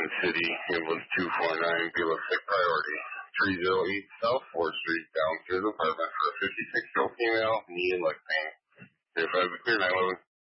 Haven City, ambulance 249, Below Sick Priority. 308 South 4th Street, downstairs apartment for a 56-year-old female, knee and leg pain. If I have a clear 911.